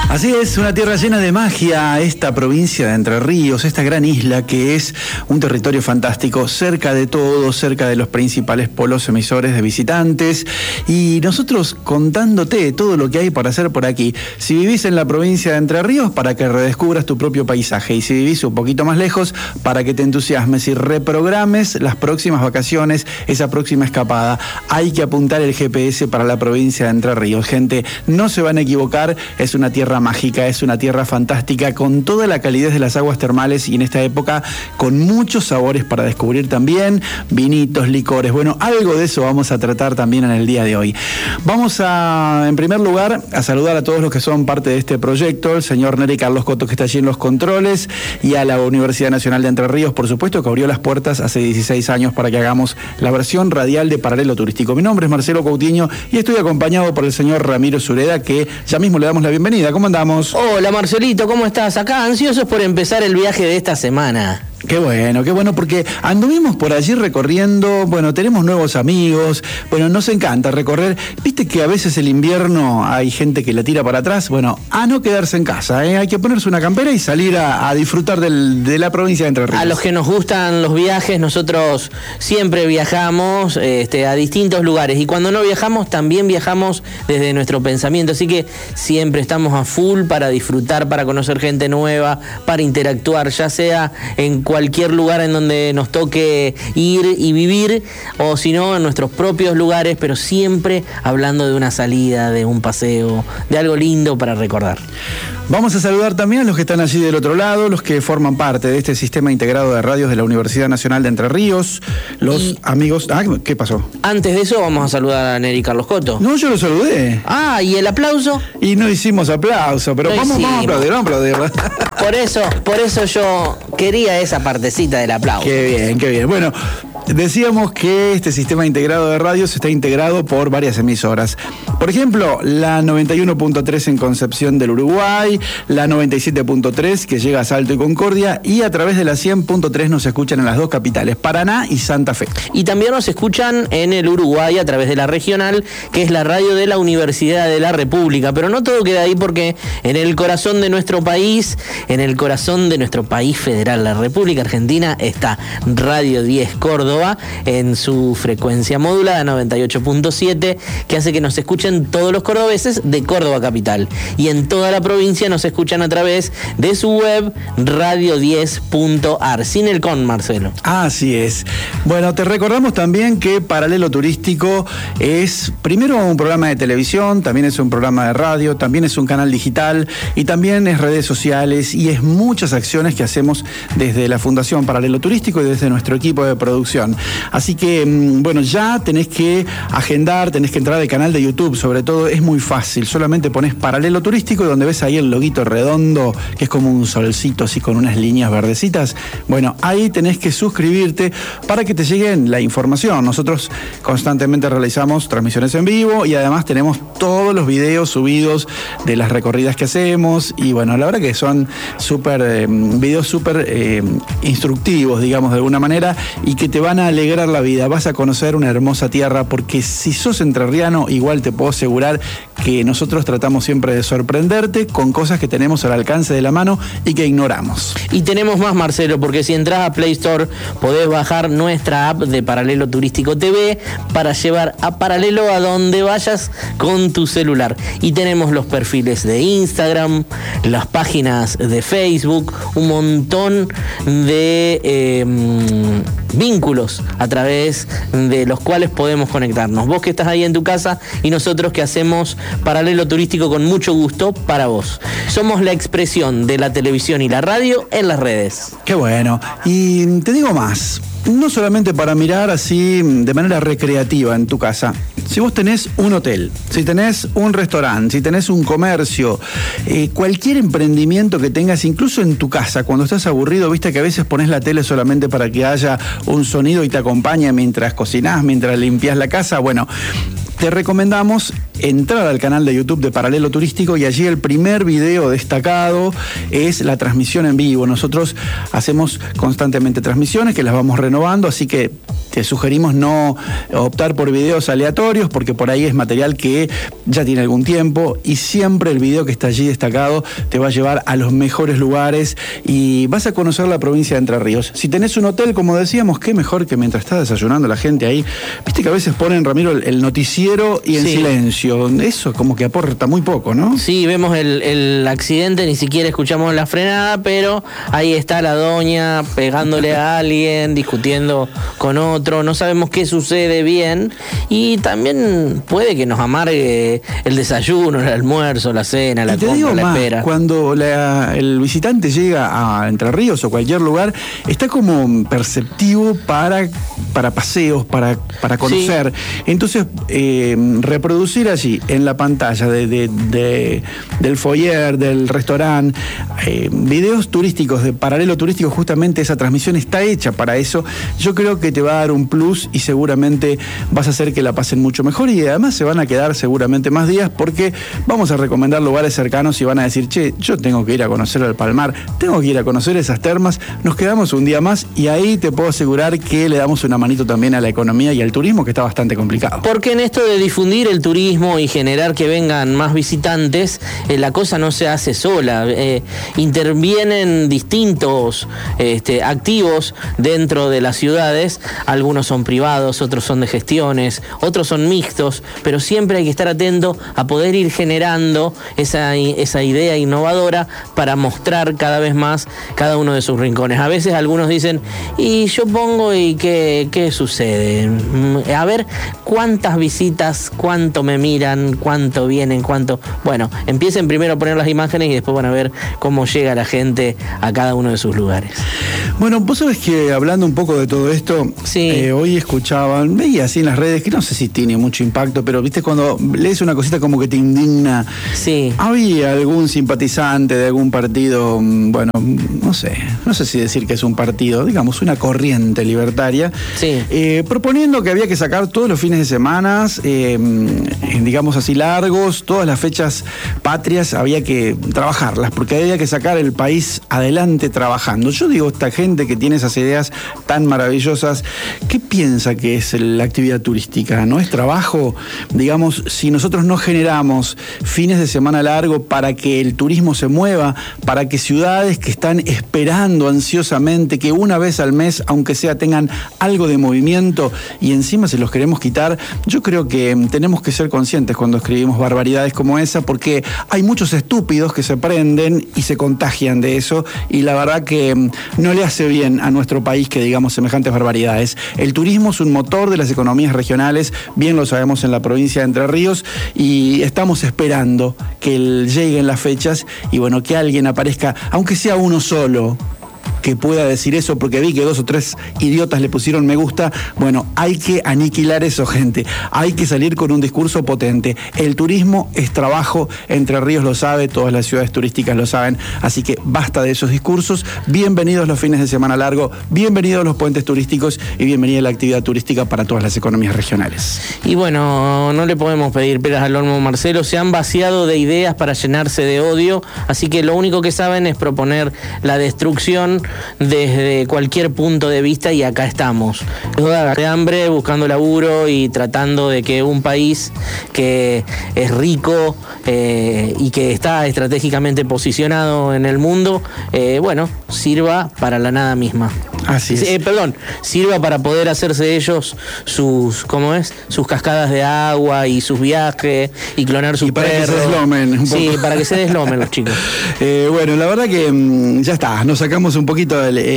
Así es, una tierra llena de magia, esta provincia de Entre Ríos, esta gran isla que es un territorio fantástico, cerca de todo, cerca de los principales polos emisores de visitantes, y nosotros contándote todo lo que hay para hacer por aquí. Si vivís en la provincia de Entre Ríos, para que redescubras tu propio paisaje, y si vivís un poquito más lejos, para que te entusiasmes y reprogrames las próximas vacaciones, esa próxima escapada. Hay que apuntar el GPS para la provincia de Entre Ríos. Gente, no se van a equivocar, es una tierra mágica, es una tierra fantástica, con toda la calidez de las aguas termales y en esta época con muchos sabores para descubrir también, vinitos, licores. Bueno, algo de eso vamos a tratar también en el día de hoy. Vamos en primer lugar, a saludar a todos los que son parte de este proyecto, el señor Neri Carlos Coto, que está allí en los controles, y a la Universidad Nacional de Entre Ríos, por supuesto, que abrió las puertas hace 16 años para que hagamos la versión radial de Paralelo Turístico. Mi nombre es Marcelo Coutinho y estoy acompañado por el señor Ramiro Sureda, que ya mismo le damos la bienvenida. ¿Cómo andamos? Hola Marcelito, ¿cómo estás? Acá ansiosos por empezar el viaje de esta semana. Qué bueno, porque anduvimos por allí recorriendo, bueno, tenemos nuevos amigos, bueno, nos encanta recorrer. Viste que a veces el invierno hay gente que la tira para atrás, bueno, a no quedarse en casa, hay que ponerse una campera y salir a disfrutar de la provincia de Entre Ríos. A los que nos gustan los viajes, nosotros siempre viajamos a distintos lugares, y cuando no viajamos también viajamos desde nuestro pensamiento, así que siempre estamos a full para disfrutar, para conocer gente nueva, para interactuar, ya sea en cualquier lugar en donde nos toque ir y vivir, o si no, en nuestros propios lugares, pero siempre hablando de una salida, de un paseo, de algo lindo para recordar. Vamos a saludar también a los que están allí del otro lado, los que forman parte de este sistema integrado de radios de la Universidad Nacional de Entre Ríos, los amigos... ¿Qué pasó? Antes de eso vamos a saludar a Neri Carlos Coto. No, yo lo saludé. ¿Y el aplauso? Y no hicimos aplauso, pero vamos a aplaudir. Por eso yo quería esa partecita del aplauso. Qué bien. Bueno, decíamos que este sistema integrado de radios está integrado por varias emisoras. Por ejemplo, la 91.3 en Concepción del Uruguay, la 97.3 que llega a Salto y Concordia, y a través de la 100.3 nos escuchan en las dos capitales, Paraná y Santa Fe. Y también nos escuchan en el Uruguay a través de la regional, que es la radio de la Universidad de la República. Pero no todo queda ahí, porque en el corazón de nuestro país, en el corazón de nuestro país federal, la República Argentina, está Radio 10 Córdoba en su frecuencia modulada 98.7, que hace que nos escuchen todos los cordobeses de Córdoba capital, y en toda la provincia nos escuchan a través de su web radio10.ar, sin el con, Marcelo. Así es. Bueno, te recordamos también que Paralelo Turístico es primero un programa de televisión, también es un programa de radio, también es un canal digital, y también es redes sociales, y es muchas acciones que hacemos desde la Fundación Paralelo Turístico y desde nuestro equipo de producción. Así que, bueno, ya tenés que agendar, tenés que entrar al canal de YouTube, sobre todo es muy fácil, solamente pones Paralelo Turístico, y donde ves ahí el loguito redondo, que es como un solcito así con unas líneas verdecitas, bueno, ahí tenés que suscribirte para que te lleguen la información. Nosotros constantemente realizamos transmisiones en vivo, y además tenemos todos los videos subidos de las recorridas que hacemos, y bueno, la verdad que son videos súper instructivos, digamos, de alguna manera, y que te van a alegrar la vida. Vas a conocer una hermosa tierra, porque si sos entrerriano, igual te puedo asegurar que nosotros tratamos siempre de sorprenderte con cosas que tenemos al alcance de la mano y que ignoramos. Y tenemos más, Marcelo, porque si entras a Play Store podés bajar nuestra app de Paralelo Turístico TV para llevar a Paralelo a donde vayas con tu celular. Y tenemos los perfiles de Instagram, las páginas de Facebook, un montón de vínculos a través de los cuales podemos conectarnos. Vos que estás ahí en tu casa, y nosotros que hacemos Paralelo Turístico con mucho gusto para vos. Somos la expresión de la televisión y la radio en las redes. Qué bueno. Y te digo más, no solamente para mirar así de manera recreativa en tu casa. Si vos tenés un hotel, si tenés un restaurante, si tenés un comercio, cualquier emprendimiento que tengas, incluso en tu casa, cuando estás aburrido, viste que a veces pones la tele solamente para que haya un sonido y te acompaña mientras cocinás, mientras limpias la casa. Bueno, te recomendamos entrar al canal de YouTube de Paralelo Turístico y allí el primer video destacado es la transmisión en vivo. Nosotros hacemos constantemente transmisiones que las vamos renovando, así que te sugerimos no optar por videos aleatorios porque por ahí es material que ya tiene algún tiempo y siempre el video que está allí destacado te va a llevar a los mejores lugares y vas a conocer la provincia de Entre Ríos. Si tenés un hotel, como decíamos, qué mejor que mientras está desayunando la gente ahí. Viste que a veces ponen, Ramiro, el noticiero y en silencio. Eso como que aporta muy poco, ¿no? Sí, vemos el accidente, ni siquiera escuchamos la frenada, pero ahí está la doña pegándole a alguien, discutiendo con otro, no sabemos qué sucede bien y también puede que nos amargue el desayuno, el almuerzo, la cena, la compra, la espera. Cuando el visitante llega a Entre Ríos o cualquier lugar, está como perceptivo para paseos, para conocer. Sí. Entonces, reproducir allí en la pantalla del foyer, del restaurante, videos turísticos de Paralelo Turístico, justamente esa transmisión está hecha para eso. Yo creo que te va a dar un plus y seguramente vas a hacer que la pasen mucho mejor y además se van a quedar seguramente más días porque vamos a recomendar lugares cercanos y van a decir, che, yo tengo que ir a conocer el Palmar, tengo que ir a conocer esas termas, nos quedamos un día más y ahí te puedo asegurar que le damos una manito también a la economía y al turismo que está bastante complicado. Porque en esto de difundir el turismo y generar que vengan más visitantes, la cosa no se hace sola, intervienen distintos activos dentro de las ciudades, algunos son privados, otros son de gestiones, otros son mixtos, pero siempre hay que estar atento a poder ir generando esa idea innovadora para mostrar cada vez más cada uno de sus rincones. A veces algunos dicen, y yo pongo y ¿qué sucede? A ver, ¿cuántas visitas, cuánto me miran, cuánto vienen, cuánto? Bueno, empiecen primero a poner las imágenes y después van a ver cómo llega la gente a cada uno de sus lugares. Bueno, vos sabés que hablando un poco de todo esto, sí. Hoy veía así en las redes, que no sé si tiene mucho impacto, pero viste cuando lees una cosita como que te indigna. Sí. Había algún simpatizante de algún partido, bueno, no sé si decir que es un partido, digamos, una corriente libertaria, sí. Proponiendo que había que sacar todos los fines de semana, digamos así largos, todas las fechas patrias, había que trabajarlas, porque había que sacar el país adelante trabajando. Yo digo, esta gente que tiene esas ideas tan maravillosas, ¿qué piensa que es la actividad turística? ¿No es trabajo? Digamos, si nosotros no generamos fines de semana largo para que el turismo se mueva, para que ciudades que están esperando ansiosamente que una vez al mes, aunque sea, tengan algo de movimiento y encima se los queremos quitar, yo creo que tenemos que ser conscientes cuando escribimos barbaridades como esa, porque hay muchos estúpidos que se prenden y se contagian de eso y la verdad que no le hace bien a nuestro país que digamos semejantes barbaridades. El turismo es un motor de las economías regionales, bien lo sabemos en la provincia de Entre Ríos y estamos esperando que lleguen las fechas y bueno, que alguien aparezca, aunque sea uno solo, que pueda decir eso, porque vi que 2 o 3 idiotas le pusieron me gusta. Bueno, hay que aniquilar eso, gente. Hay que salir con un discurso potente. El turismo es trabajo, Entre Ríos lo sabe, todas las ciudades turísticas lo saben, así que basta de esos discursos. Bienvenidos los fines de semana largo, bienvenidos los puentes turísticos y bienvenida la actividad turística para todas las economías regionales. Y bueno, no le podemos pedir peras al olmo, Marcelo, se han vaciado de ideas para llenarse de odio, así que lo único que saben es proponer la destrucción desde cualquier punto de vista y acá estamos, de hambre, buscando laburo y tratando de que un país que es rico y que está estratégicamente posicionado en el mundo, bueno, sirva para la nada misma. Así es. Sirva para poder hacerse ellos sus cascadas de agua y sus viajes y clonar sus perros. Para que se deslomen un poco. Sí, para que se deslomen los chicos. Bueno, la verdad que ya está, nos sacamos un poquito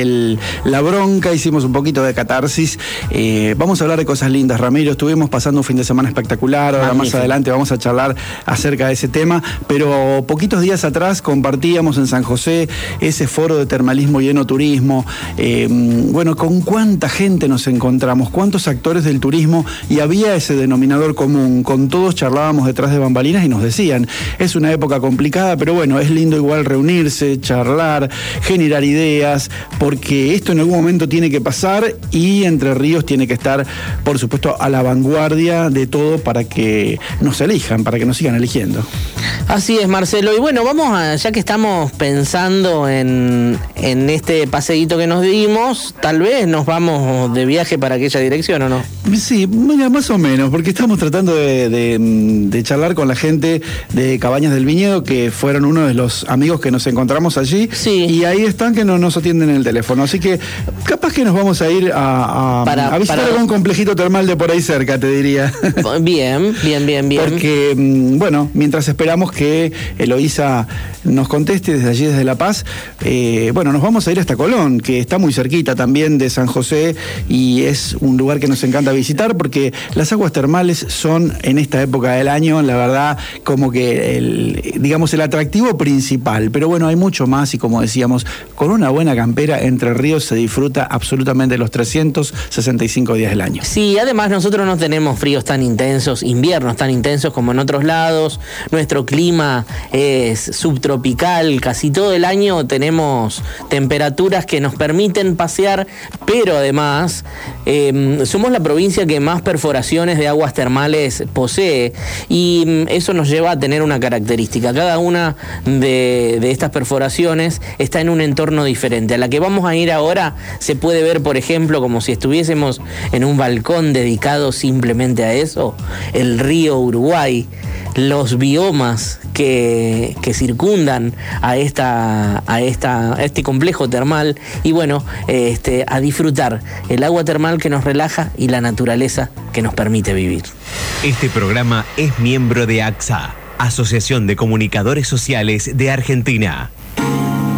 la bronca, hicimos un poquito de catarsis. Vamos a hablar de cosas lindas, Ramiro. Estuvimos pasando un fin de semana espectacular, ahora más adelante vamos a charlar acerca de ese tema, pero poquitos días atrás compartíamos en San José ese foro de termalismo y enoturismo. bueno, con cuánta gente nos encontramos, cuántos actores del turismo, y había ese denominador común. Con todos charlábamos detrás de bambalinas y nos decían, es una época complicada, pero bueno, es lindo igual reunirse, charlar, generar ideas, porque esto en algún momento tiene que pasar y Entre Ríos tiene que estar, por supuesto, a la vanguardia de todo para que nos elijan, para que nos sigan eligiendo. Así es, Marcelo. Y bueno, vamos a, ya que estamos pensando en este paseíto que nos dimos, tal vez nos vamos de viaje para aquella dirección, ¿o no? Sí, mira, más o menos, porque estamos tratando de charlar con la gente de Cabañas del Viñedo, que fueron uno de los amigos que nos encontramos allí. Sí. Y ahí están que no nos atienden en el teléfono. Así que capaz que nos vamos a ir a visitar algún complejito termal de por ahí cerca, te diría. Bien. Porque, bueno, mientras esperamos que Eloísa nos conteste desde allí, desde La Paz, bueno, nos vamos a ir hasta Colón, que está muy cerquita también de San José, y es un lugar que nos encanta visitar porque las aguas termales son, en esta época del año, la verdad, como que el atractivo principal. Pero bueno, hay mucho más, y como decíamos, con una buena campera, Entre Ríos se disfruta absolutamente los 365 días del año. Sí, además nosotros no tenemos fríos tan intensos, inviernos tan intensos como en otros lados. Nuestro clima es subtropical, casi todo el año tenemos temperaturas que nos permiten pasear, pero además somos la provincia que más perforaciones de aguas termales posee, y eso nos lleva a tener una característica. Cada una de estas perforaciones está en un entorno diferente. A la que vamos a ir ahora se puede ver, por ejemplo, como si estuviésemos en un balcón dedicado simplemente a eso, el río Uruguay, los biomas que circundan a este complejo termal, y bueno, a disfrutar el agua termal que nos relaja y la naturaleza que nos permite vivir. Este programa es miembro de AXA, Asociación de Comunicadores Sociales de Argentina.